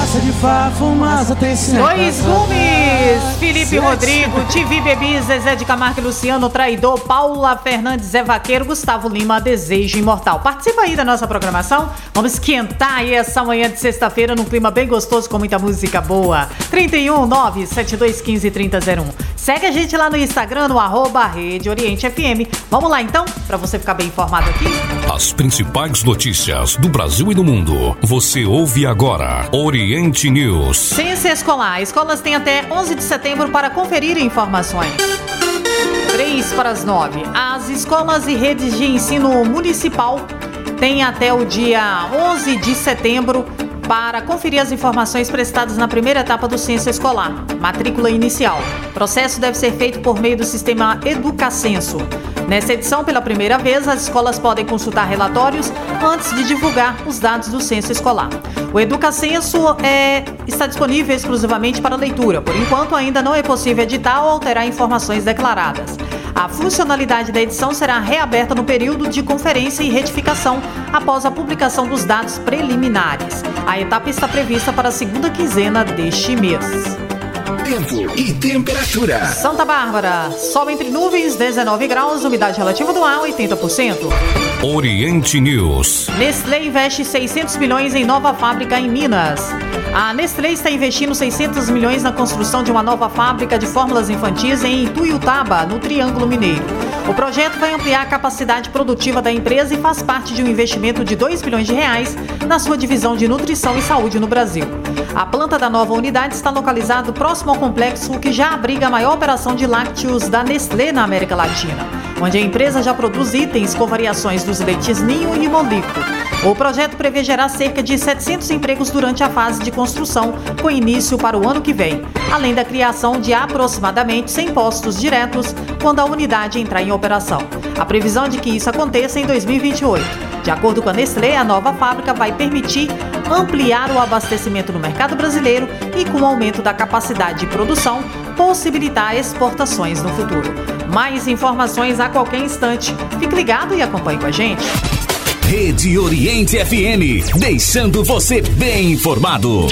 Cachaça de Fá, fumaça, tem Dois Gumes, Felipe Rodrigo, TV Bebi, Zezé de Camargo e Luciano, Traidor, Paula Fernandes, Zé Vaqueiro, Gustavo Lima, Desejo Imortal. Participa aí da nossa programação, vamos esquentar aí essa manhã de sexta-feira num clima bem gostoso com muita música boa. 319-7215-3001. Segue a gente lá no Instagram, no @Rede Oriente FM. Vamos lá então, pra você ficar bem informado aqui. As principais notícias do Brasil e do mundo. Você ouve agora Oriente News. Ciência Escolar. Escolas têm até 11 de setembro para conferir informações. 8:03. As escolas e redes de ensino municipal têm até o dia 11 de setembro para conferir as informações prestadas na primeira etapa do Ciência Escolar, matrícula inicial. O processo deve ser feito por meio do sistema Educacenso. Nessa edição, pela primeira vez, as escolas podem consultar relatórios antes de divulgar os dados do censo escolar. O Educacenso está disponível exclusivamente para leitura. Por enquanto, ainda não é possível editar ou alterar informações declaradas. A funcionalidade da edição será reaberta no período de conferência e retificação após a publicação dos dados preliminares. A etapa está prevista para a segunda quinzena deste mês. Tempo e temperatura. Santa Bárbara, sol entre nuvens, 19 graus, umidade relativa do ar, 80%. Oriente News. Nestlé investe 600 milhões em nova fábrica em Minas. A Nestlé está investindo 600 milhões na construção de uma nova fábrica de fórmulas infantis em Ituiutaba, no Triângulo Mineiro. O projeto vai ampliar a capacidade produtiva da empresa e faz parte de um investimento de R$2 bilhões na sua divisão de nutrição e saúde no Brasil. A planta da nova unidade está localizada próximo ao complexo que já abriga a maior operação de lácteos da Nestlé na América Latina, onde a empresa já produz itens com variações dos leites Ninho e Molico. O projeto prevê gerar cerca de 700 empregos durante a fase de construção, com início para o ano que vem, além da criação de aproximadamente 100 postos diretos quando a unidade entrar em operação. A previsão é de que isso aconteça em 2028. De acordo com a Nestlé, a nova fábrica vai permitir ampliar o abastecimento no mercado brasileiro e, com o aumento da capacidade de produção, possibilitar exportações no futuro. Mais informações a qualquer instante. Fique ligado e acompanhe com a gente. Rede Oriente FM, deixando você bem informado.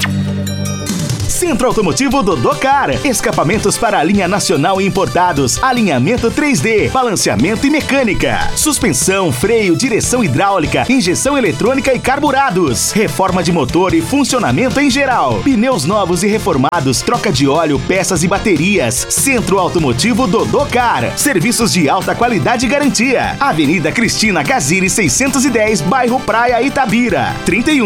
Centro Automotivo Dodô-Car. Escapamentos para a linha nacional e importados. Alinhamento 3D, balanceamento e mecânica. Suspensão, freio, direção hidráulica, injeção eletrônica e carburados. Reforma de motor e funcionamento em geral. Pneus novos e reformados, troca de óleo, peças e baterias. Centro Automotivo Dodô-Car. Serviços de alta qualidade e garantia. Avenida Cristina Gaziri 610, bairro Praia, Itabira.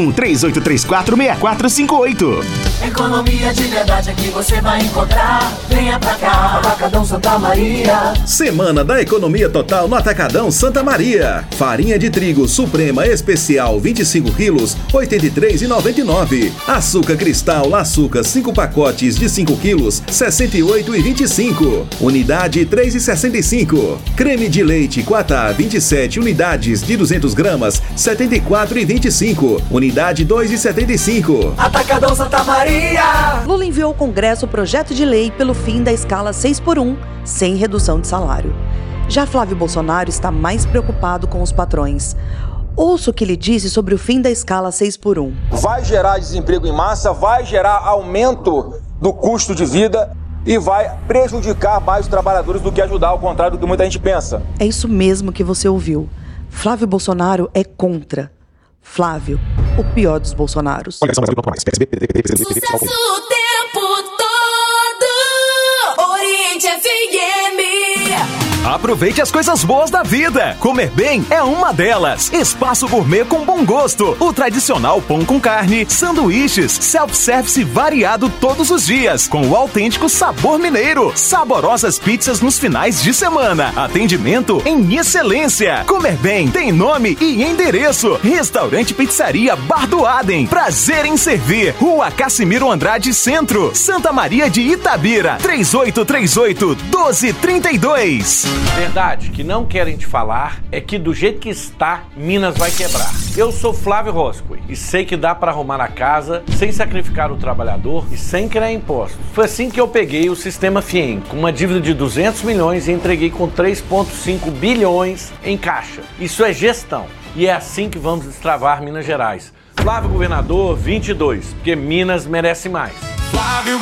31-3834-6458. Economia de verdade aqui você vai encontrar. Venha pra cá, Atacadão Santa Maria. Semana da Economia Total no Atacadão Santa Maria. Farinha de trigo Suprema Especial 25 quilos, R$ 83,99. Açúcar Cristal Açúcar 5 pacotes de 5 quilos, R$ 68,25. Unidade 3,65. Creme de leite Quatá 27 unidades de 200 gramas, R$ 74,25. Unidade 2,75. Atacadão Santa Maria. Lula enviou ao Congresso o projeto de lei pelo fim da escala 6x1, sem redução de salário. Já Flávio Bolsonaro está mais preocupado com os patrões. Ouça o que ele disse sobre o fim da escala 6x1. Vai gerar desemprego em massa, vai gerar aumento do custo de vida e vai prejudicar mais os trabalhadores do que ajudar, ao contrário do que muita gente pensa. É isso mesmo que você ouviu. Flávio Bolsonaro é contra. Flávio, o pior dos Bolsonaros. Sucesso o tempo todo. Oriente FM. Aproveite as coisas boas da vida. Comer bem é uma delas. Espaço gourmet com bom gosto. O tradicional pão com carne, sanduíches, self-service variado todos os dias, com o autêntico sabor mineiro. Saborosas pizzas nos finais de semana. Atendimento em excelência. Comer bem tem nome e endereço. Restaurante Pizzaria Bar do Adem. Prazer em servir. Rua Cassimiro Andrade Centro, Santa Maria de Itabira. 3838-1232. Verdade que não querem te falar é que do jeito que está, Minas vai quebrar. Eu sou Flávio Roscoe e sei que dá para arrumar a casa sem sacrificar o trabalhador e sem criar impostos. Foi assim que eu peguei o Sistema FIEM, com uma dívida de 200 milhões e entreguei com 3,5 bilhões em caixa. Isso é gestão e é assim que vamos destravar Minas Gerais. Flávio Governador 22, porque Minas merece mais. Flávio